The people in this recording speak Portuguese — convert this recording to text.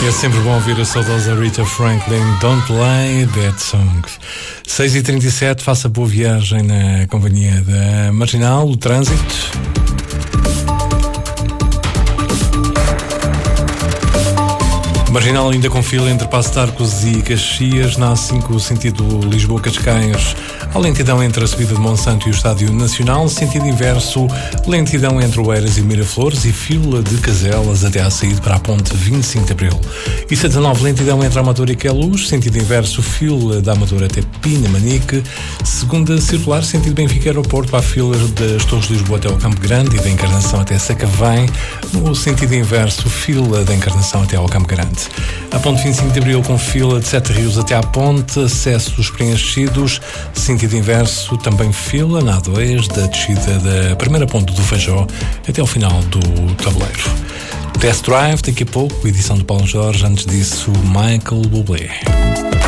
É sempre bom ouvir a saudosa Rita Franklin, Don't Play That Song. 6h37, faça boa viagem na companhia da Marginal, o trânsito. Marginal ainda com fila entre Passo de Arcos e Caxias, na A5 sentido Lisboa-Cascais. A lentidão entre a subida de Monsanto e o Estádio Nacional, sentido inverso, lentidão entre Oeiras e Miraflores e fila de Caselas até à saída para a ponte 25 de Abril. E 79, lentidão entre a Amadora e Queluz, sentido inverso, fila da Amadora até Pinamanique. Segunda circular, sentido Benfica Aeroporto, para a fila das Torres de Lisboa até ao Campo Grande e da Encarnação até Sacavém. No sentido inverso, fila da Encarnação até ao Campo Grande. A ponte 25 de Abril com fila de Sete Rios até à ponte, acessos preenchidos, sentido inverso, também fila na A2 da descida da primeira ponte do Feijó até ao final do tabuleiro. Test Drive, daqui a pouco, edição do Paulo Jorge, antes disso Michael Bublé.